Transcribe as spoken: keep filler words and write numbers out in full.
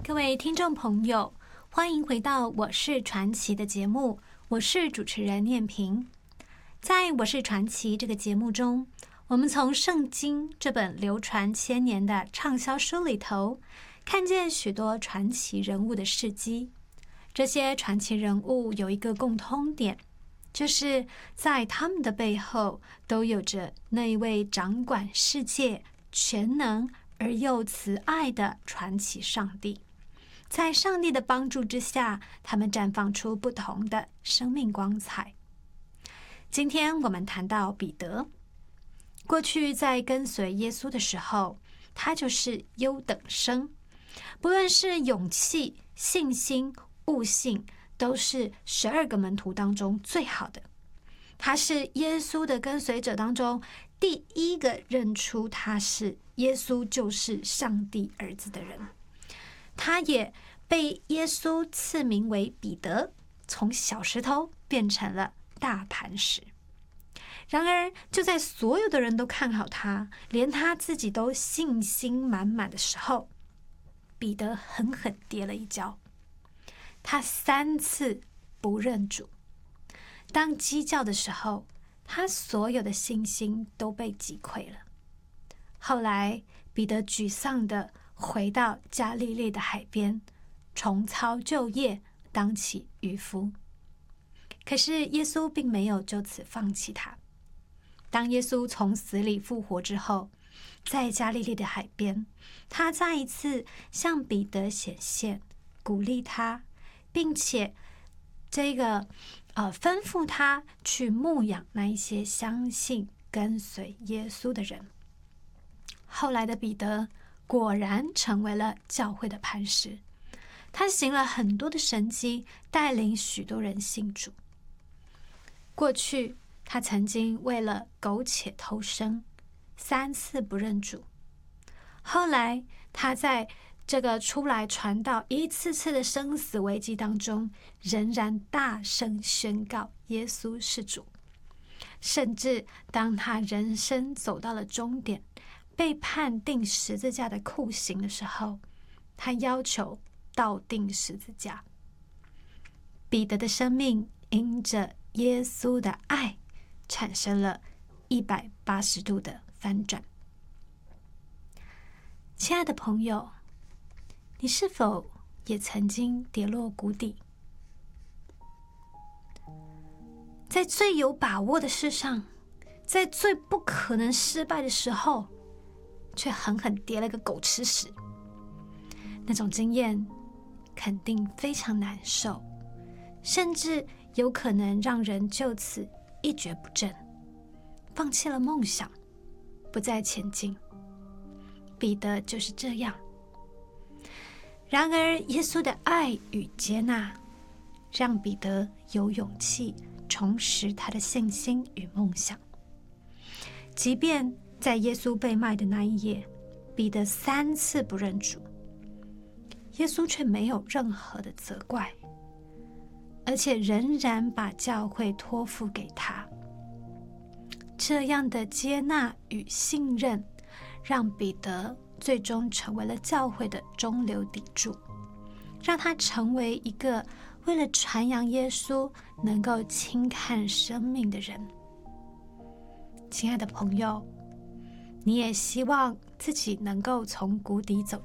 各位听众朋友，欢迎回到我是传奇的节目，我是主持人念萍。在我是传奇这个节目中，我们从圣经这本流传千年的畅销书里头，看见许多传奇人物的事迹。这些传奇人物有一个共通点，就是在他们的背后都有着那一位掌管世界、全能而又慈爱的传奇上帝。在上帝的帮助之下，他们绽放出不同的生命光彩。今天我们谈到彼得，过去在跟随耶稣的时候，他就是优等生，不论是勇气、信心、悟性，都是十二个门徒当中最好的。他是耶稣的跟随者当中第一个认出他是耶稣就是上帝儿子的人。他也被耶稣赐名为彼得，从小石头变成了大磐石。然而就在所有的人都看好他，连他自己都信心满满的时候，彼得狠狠跌了一跤。他三次不认主，当鸡叫的时候，他所有的信心都被击溃了。后来彼得沮丧地回到加利利的海边，重操旧业，当起渔夫。可是耶稣并没有就此放弃他。当耶稣从死里复活之后，在加利利的海边，他再一次向彼得显现，鼓励他，并且这个呃吩咐他去牧养那一些相信跟随耶稣的人。后来的彼得果然成为了教会的磐石，他行了很多的神迹，带领许多人信主。过去他曾经为了苟且偷生，三次不认主。后来他在这个出来传道一次次的生死危机当中，仍然大声宣告耶稣是主。甚至当他人生走到了终点，被判定十字架的酷刑的时候，他要求倒钉十字架。彼得的生命因着耶稣的爱，产生了一百八十度的翻转。亲爱的朋友，你是否也曾经跌落谷底？在最有把握的事上，在最不可能失败的时候，却狠狠跌了个狗吃屎。那种经验肯定非常难受，甚至有可能让人就此一蹶不振，放弃了梦想，不再前进。彼得就是这样。然而耶稣的爱与接纳，让彼得有勇气重拾他的信心与梦想。即便在耶稣被卖的那一夜，彼得三次不认主，耶稣却没有任何的责怪，而且仍然把教会托付给他。这样的接纳与信任，让彼得最终成为了教会的中流砥柱，让他成为一个为了传扬耶稣能够轻看生命的人。亲爱的朋友，你也希望自己能够从谷底走